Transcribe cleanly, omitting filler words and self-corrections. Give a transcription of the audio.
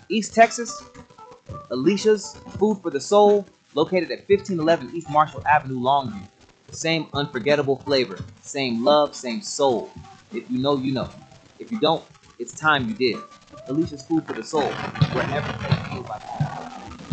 East Texas, Alicia's Food for the Soul, located at 1511 East Marshall Avenue, Longview. Same unforgettable flavor, same love, same soul. If you know, you know. If you don't, it's time you did. Alicia's Food for the Soul, wherever everything feels like home.